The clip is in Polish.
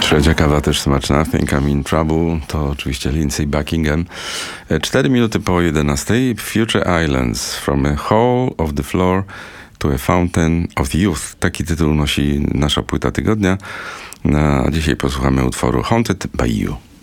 Trzecia kawa też smaczna. Think I'm in Trouble to oczywiście Lindsey Buckingham. 4 minuty po 11. Future Islands. From a hole of the floor to a fountain of youth. Taki tytuł nosi nasza płyta tygodnia. A dzisiaj posłuchamy utworu Haunted by You.